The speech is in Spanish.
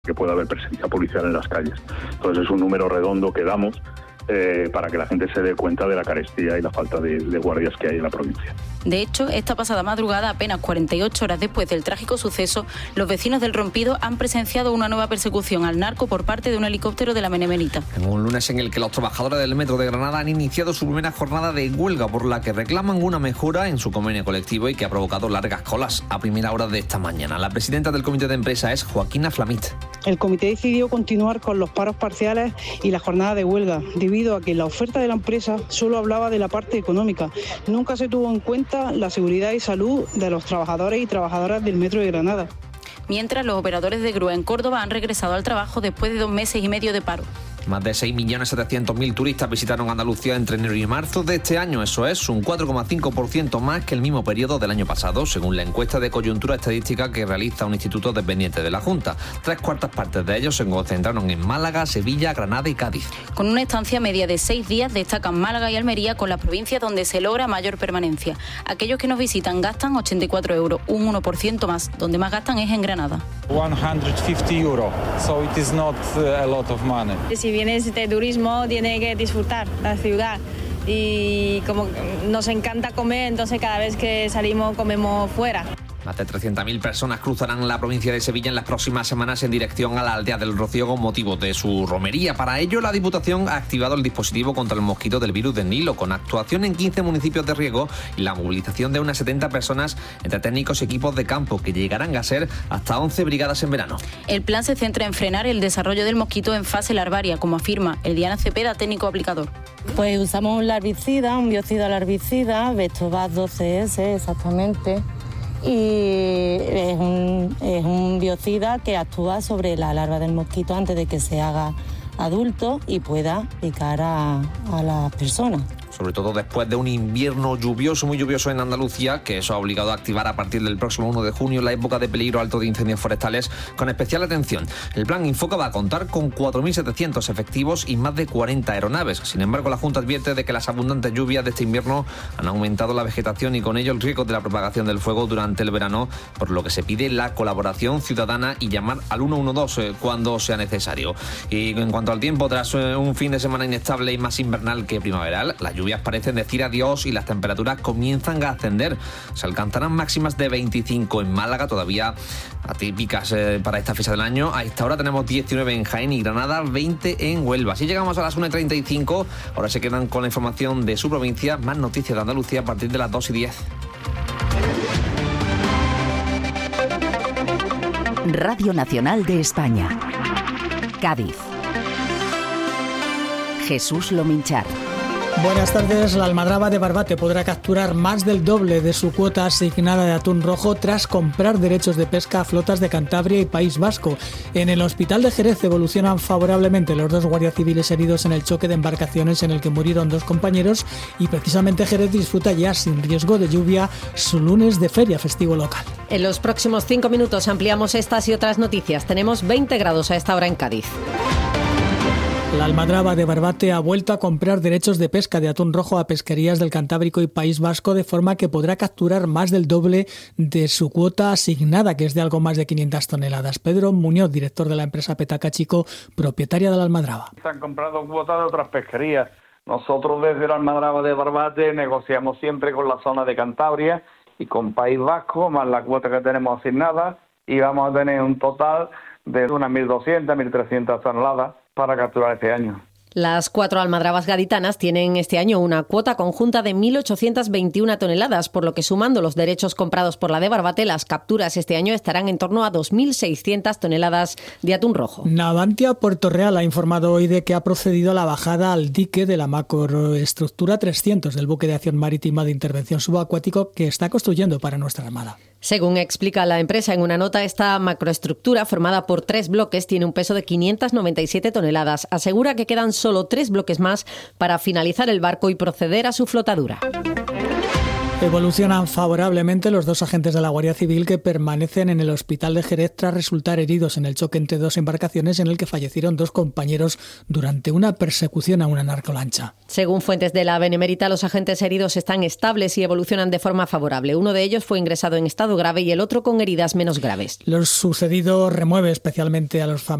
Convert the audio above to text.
que pueda haber presencia policial en las calles. Entonces es un número redondo que damos para que la gente se dé cuenta de la carestía y la falta de guardias que hay en la provincia. De hecho, esta pasada madrugada, apenas 48 horas después del trágico suceso, los vecinos del Rompido han presenciado una nueva persecución al narco por parte de un helicóptero de la Benemérita. En un lunes en el que los trabajadores del Metro de Granada han iniciado su primera jornada de huelga por la que reclaman una mejora en su convenio colectivo y que ha provocado largas colas a primera hora de esta mañana. La presidenta del comité de empresa es Joaquina Flamit. El comité decidió continuar con los paros parciales y la jornada de huelga, debido a que la oferta de la empresa solo hablaba de la parte económica. Nunca se tuvo en cuenta la seguridad y salud de los trabajadores y trabajadoras del Metro de Granada. Mientras, los operadores de grúa en Córdoba han regresado al trabajo después de 2 meses y medio de paro. Más de 6.700.000 turistas visitaron Andalucía entre enero y marzo de este año. Eso es un 4,5% más que el mismo periodo del año pasado, según la encuesta de coyuntura estadística que realiza un instituto dependiente de la Junta. 3/4 partes de ellos se concentraron en Málaga, Sevilla, Granada y Cádiz. Con una estancia media de 6 días, destacan Málaga y Almería con las provincias donde se logra mayor permanencia. Aquellos que nos visitan gastan 84 euros, un 1% más. Donde más gastan es en Granada. 150 euros, so it is not a lot of money. Si vienes de turismo, tienes que disfrutar la ciudad. Y como nos encanta comer, entonces cada vez que salimos comemos fuera. Más de 300.000 personas cruzarán la provincia de Sevilla en las próximas semanas en dirección a la aldea del Rocío con motivo de su romería. Para ello, la Diputación ha activado el dispositivo contra el mosquito del virus del Nilo, con actuación en 15 municipios de riego y la movilización de unas 70 personas entre técnicos y equipos de campo, que llegarán a ser hasta 11 brigadas en verano. El plan se centra en frenar el desarrollo del mosquito en fase larvaria, como afirma Diana Cepeda, técnico aplicador. Pues usamos un larvicida, un biocida larvicida, Vectobas 12S exactamente. Y es un biocida que actúa sobre la larva del mosquito antes de que se haga adulto y pueda picar a las personas. Sobre todo después de un invierno lluvioso, muy lluvioso en Andalucía, que eso ha obligado a activar a partir del próximo 1 de junio la época de peligro alto de incendios forestales con especial atención. El plan Infoca va a contar con 4.700 efectivos y más de 40 aeronaves. Sin embargo, la Junta advierte de que las abundantes lluvias de este invierno han aumentado la vegetación y con ello el riesgo de la propagación del fuego durante el verano, por lo que se pide la colaboración ciudadana y llamar al 112 cuando sea necesario. Y en cuanto al tiempo, tras un fin de semana inestable y más invernal que primaveral, las lluvias parecen decir adiós y las temperaturas comienzan a ascender. Se alcanzarán máximas de 25 en Málaga, todavía atípicas para esta fecha del año. A esta hora tenemos 19 en Jaén y Granada, 20 en Huelva. Si llegamos a las 1:35, ahora se quedan con la información de su provincia. Más noticias de Andalucía a partir de las 2:10. Radio Nacional de España. Cádiz. Jesús Lominchar. Buenas tardes. La Almadraba de Barbate podrá capturar más del doble de su cuota asignada de atún rojo tras comprar derechos de pesca a flotas de Cantabria y País Vasco. En el Hospital de Jerez evolucionan favorablemente los 2 guardias civiles heridos en el choque de embarcaciones en el que murieron 2 compañeros y precisamente Jerez disfruta ya sin riesgo de lluvia su lunes de feria festivo local. En los próximos 5 minutos ampliamos estas y otras noticias. Tenemos 20 grados a esta hora en Cádiz. La Almadraba de Barbate ha vuelto a comprar derechos de pesca de atún rojo a pesquerías del Cantábrico y País Vasco, de forma que podrá capturar más del doble de su cuota asignada, que es de algo más de 500 toneladas. Pedro Muñoz, director de la empresa Petaca Chico, propietaria de la Almadraba. Se han comprado cuotas de otras pesquerías. Nosotros desde la Almadraba de Barbate negociamos siempre con la zona de Cantabria y con País Vasco, más la cuota que tenemos asignada, y vamos a tener un total de unas 1.200, 1.300 toneladas para capturar este año. Las 4 almadrabas gaditanas tienen este año una cuota conjunta de 1.821 toneladas, por lo que sumando los derechos comprados por la de Barbate, las capturas este año estarán en torno a 2.600 toneladas de atún rojo. Navantia Puerto Real ha informado hoy de que ha procedido a la bajada al dique de la macroestructura 300 del buque de acción marítima de intervención subacuático que está construyendo para nuestra Armada. Según explica la empresa en una nota, esta macroestructura, formada por 3 bloques, tiene un peso de 597 toneladas. Asegura que quedan solo 3 bloques más para finalizar el barco y proceder a su flotadura. Evolucionan favorablemente los 2 agentes de la Guardia Civil que permanecen en el hospital de Jerez tras resultar heridos en el choque entre 2 embarcaciones en el que fallecieron 2 compañeros durante una persecución a una narcolancha. Según fuentes de la Benemérita, los agentes heridos están estables y evolucionan de forma favorable. Uno de ellos fue ingresado en estado grave y el otro con heridas menos graves. Lo sucedido remueve especialmente a los familiares